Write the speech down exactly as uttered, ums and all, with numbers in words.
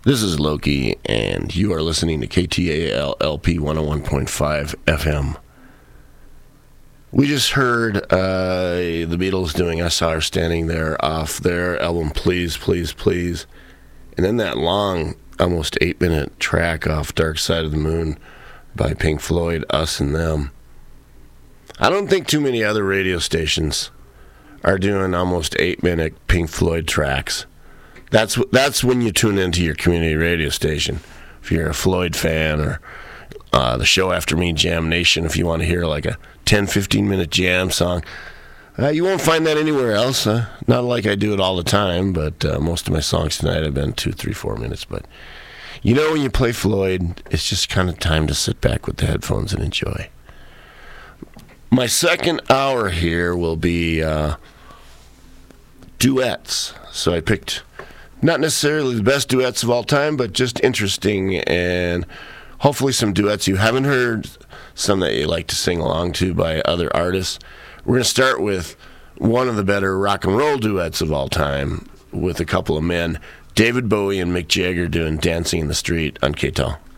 This is Loki, and you are listening to K T A L L P one oh one point five F M. We just heard uh, the Beatles doing I Saw Her Standing There off their album Please, Please, Please. And then that long, almost eight-minute track off Dark Side of the Moon by Pink Floyd, Us and Them. I don't think too many other radio stations are doing almost eight-minute Pink Floyd tracks. That's that's when you tune into your community radio station. If you're a Floyd fan, or uh, the Show After Me, Jam Nation, if you want to hear like a ten, fifteen-minute jam song. Uh, you won't find that anywhere else. Uh, not like I do it all the time, but uh, most of my songs tonight have been two, three, four minutes. But you know, when you play Floyd, it's just kind of time to sit back with the headphones and enjoy. My second hour here will be uh, duets. So I picked not necessarily the best duets of all time, but just interesting, and hopefully some duets you haven't heard, some that you like to sing along to by other artists. We're going to start with one of the better rock and roll duets of all time with a couple of men, David Bowie and Mick Jagger, doing Dancing in the Street on K T A L.